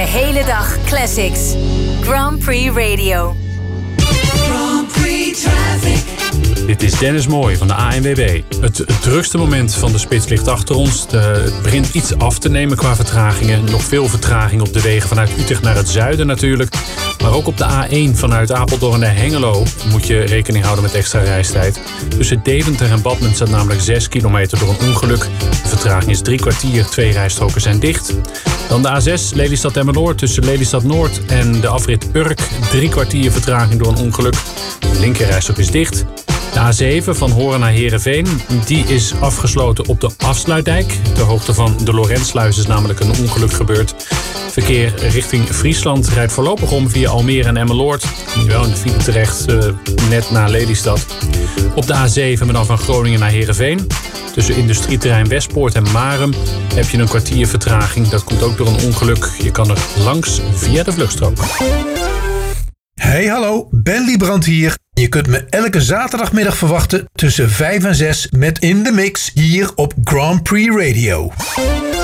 hele dag classics. Grand Prix Radio. Grand Prix Traffic. Dit is Dennis Mooij van de ANWB. Het drukste moment van de spits ligt achter ons. Het begint iets af te nemen qua vertragingen. Nog veel vertraging op de wegen vanuit Utrecht naar het zuiden natuurlijk. Maar ook op de A1 vanuit Apeldoorn naar Hengelo moet je rekening houden met extra reistijd. Tussen Deventer en Badmen staat namelijk 6 kilometer door een ongeluk. De vertraging is 3 kwartier, 2 rijstroken zijn dicht. Dan de A6 Lelystad-Emmeloord tussen Lelystad Noord en de afrit Urk. 3 kwartier vertraging door een ongeluk. De linkerrijstrook is dicht. De A7 van Horen naar Heerenveen, die is afgesloten op de Afsluitdijk. Ter hoogte van de Lorentsluis is namelijk een ongeluk gebeurd. Verkeer richting Friesland rijdt voorlopig om via Almere en Emmeloord. Nu wel in de file terecht, net na Lelystad. Op de A7 maar dan van Groningen naar Heerenveen. Tussen industrieterrein Westpoort en Marum heb je een kwartier vertraging. Dat komt ook door een ongeluk. Je kan er langs via de vluchtstrook. Hey hallo, Ben Liebrand hier. Je kunt me elke zaterdagmiddag verwachten tussen 5 en 6 met In The Mix hier op Grand Prix Radio.